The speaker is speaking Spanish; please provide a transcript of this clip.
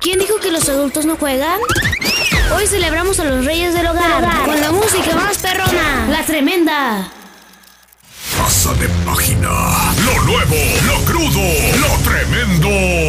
¿Quién dijo que los adultos no juegan? Hoy celebramos a los reyes del hogar con la música más perrona, La Tremenda. Pasa de página. Lo nuevo, lo crudo, lo tremendo.